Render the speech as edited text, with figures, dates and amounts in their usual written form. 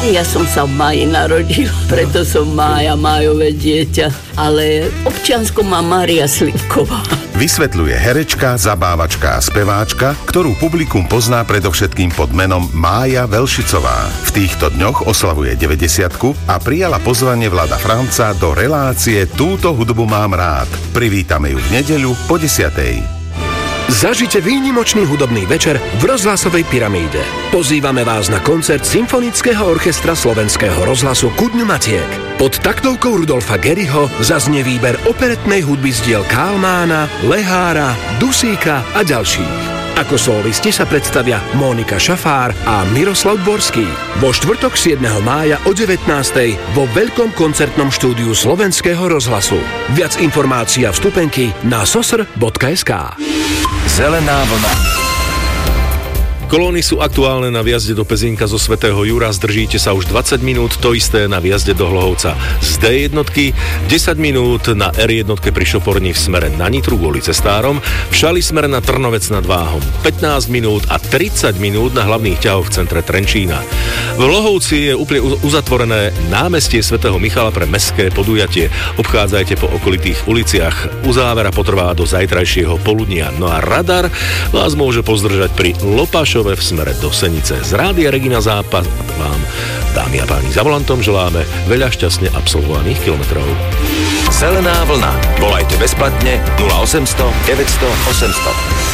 Ja som sa v máji narodil, preto som májové dieťa, ale občiansku má Mária Slivková. Vysvetľuje herečka, zabávačka a speváčka, ktorú publikum pozná predovšetkým pod menom Mája Velšicová. V týchto dňoch oslavuje 90-ku a prijala pozvanie Vlada Franca do relácie Túto hudbu mám rád. Privítame ju v nedeľu po 10:00. Zažite výnimočný hudobný večer v rozhlasovej pyramíde. Pozývame vás na koncert Symfonického orchestra Slovenského rozhlasu Ku dňu Matiek. Pod taktovkou Rudolfa Geriho zaznie výber operetnej hudby z diel Kálmána, Lehára, Dusíka a ďalších. Ako solisti sa predstavia Mónika Šafár a Miroslav Dvorský. Vo štvrtok 7. mája o 19:00 vo veľkom koncertnom štúdiu Slovenského rozhlasu. Viac informácií a vstupenky na sosr.sk. Zelená vlna. Kolóny sú aktuálne na vjazde do Pezínka zo Svätého Jura, zdržíte sa už 20 minút, to isté na vjazde do Hlohovca z D1, 10 minút na R1 pri Šoporni v smere na Nitru kvôli cestárom, v Šali smer na Trnovec nad Váhom 15 minút a 30 minút na hlavných ťahoch v centre Trenčína. V Hlohovci je úplne uzatvorené námestie svätého Michala pre mestské podujatie. Obchádzajte po okolitých uliciach. Uzávera potrvá do zajtrajšieho poludnia. No a radar vás môže pozdržať pri Lopášovej v smere do Senice. Z Rádia Regina Západ vám, dámy a páni, za volantom želáme veľa šťastne absolvovaných kilometrov. Zelená vlna. Volajte bezplatne 0800 900 800.